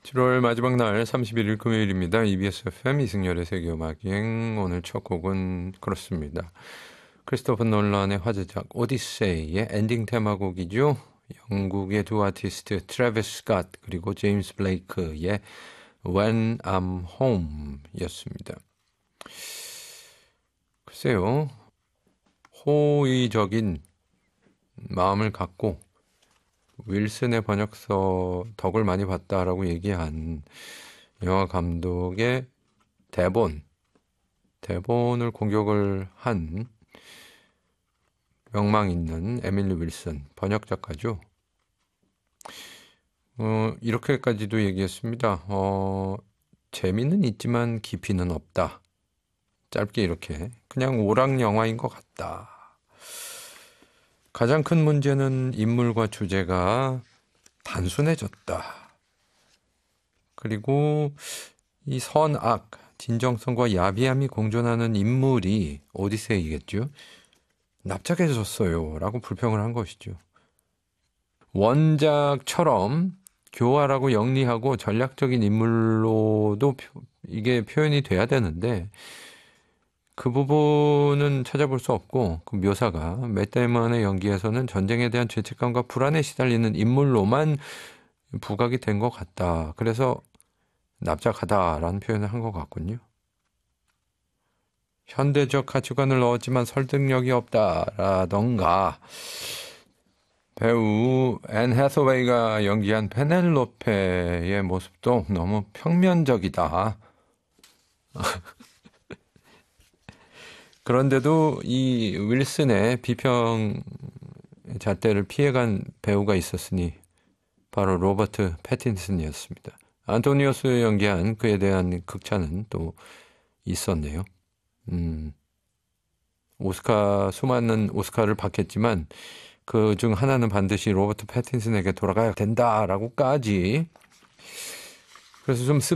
7월 마지막 날 31일 금요일입니다. EBS FM 이승열의 세계음악여행. 오늘 첫 곡은 그렇습니다. 크리스토퍼 놀란의 화제작 오디세이의 엔딩 테마곡이죠. 영국의 두 아티스트 트래비스 스캇 그리고 제임스 블레이크의 When I'm Home 였습니다. 글쎄요. 호의적인 마음을 갖고 윌슨의 번역서 덕을 많이 봤다라고 얘기한 영화 감독의 대본을 공격을 한 명망 있는 에밀리 윌슨 번역 작가죠. 이렇게까지도 얘기했습니다. 재미는 있지만 깊이는 없다. 짧게 이렇게 그냥 오락 영화인 것 같다. 가장 큰 문제는 인물과 주제가 단순해졌다. 그리고 이 선악, 진정성과 야비함이 공존하는 인물이 오디세이겠죠. 납작해졌어요 라고 불평을 한 것이죠. 원작처럼 교활하고 영리하고 전략적인 인물로도 이게 표현이 돼야 되는데 그 부분은 찾아볼 수 없고 그 묘사가 맷 데이먼의 연기에서는 전쟁에 대한 죄책감과 불안에 시달리는 인물로만 부각이 된 것 같다. 그래서 납작하다라는 표현을 한 것 같군요. 현대적 가치관을 넣었지만 설득력이 없다라던가 배우 앤 해서웨이가 연기한 페넬로페의 모습도 너무 평면적이다. 그런데도 이 윌슨의 비평 잣대를 피해간 배우가 있었으니 바로 로버트 패틴슨이었습니다. 안토니오스 연기한 그에 대한 극찬은 또 있었네요. 수많은 오스카를 받겠지만 그 중 하나는 반드시 로버트 패틴슨에게 돌아가야 된다라고까지. 그래서 좀